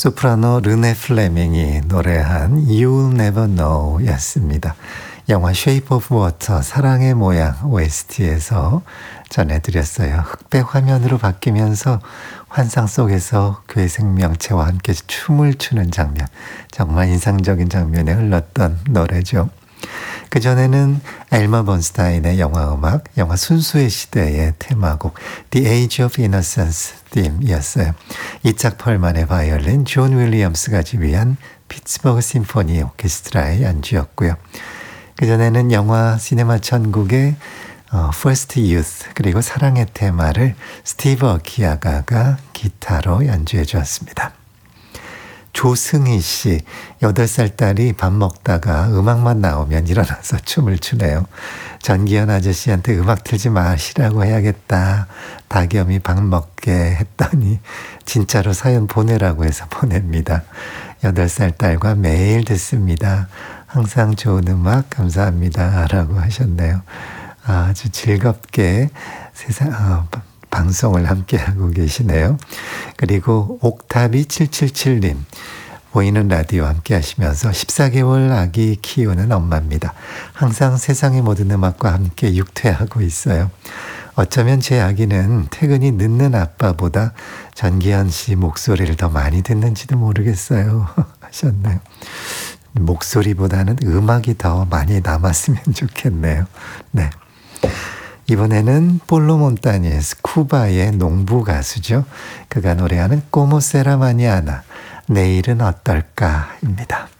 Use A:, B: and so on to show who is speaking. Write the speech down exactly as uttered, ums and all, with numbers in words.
A: 소프라노 르네 플레밍이 노래한 You'll Never Know 였습니다. 영화 Shape of Water 사랑의 모양 오에스티에서 전해드렸어요. 흑백 화면으로 바뀌면서 환상 속에서 그의 생명체와 함께 춤을 추는 장면, 정말 인상적인 장면에 흘렀던 노래죠. 그전에는 엘마 번스타인의 영화음악, 영화 순수의 시대의 테마곡 The Age of Innocence theme이었어요. 이짝 펄만의 바이올린, 존 윌리엄스가 지휘한 피츠버그 심포니 오케스트라의 연주였고요. 그전에는 영화 시네마 천국의 어, First Youth 그리고 사랑의 테마를 스티브 어키야가가 기타로 연주해 주었습니다. 조승희 씨, 여덟 살 딸이 밥 먹다가 음악만 나오면 일어나서 춤을 추네요. 전기현 아저씨한테 음악 틀지 마시라고 해야겠다. 닭염이 밥 먹게 했더니 진짜로 사연 보내라고 해서 보냅니다. 여덟 살 딸과 매일 듣습니다. 항상 좋은 음악 감사합니다. 라고 하셨네요. 아주 즐겁게 세상, 어, 방송을 함께하고 계시네요. 그리고 옥탑이 칠칠칠님 보이는 라디오 함께 하시면서 십사 개월 아기 키우는 엄마입니다. 항상 세상의 모든 음악과 함께 육퇴하고 있어요. 어쩌면 제 아기는 퇴근이 늦는 아빠보다 전기현 씨 목소리를 더 많이 듣는지도 모르겠어요. 하셨네요. 목소리보다는 음악이 더 많이 남았으면 좋겠네요. 네. 이번에는 볼로 몬타니에스 쿠바의 농부 가수죠. 그가 노래하는 꼬모 세라 마니아나 내일은 어떨까입니다.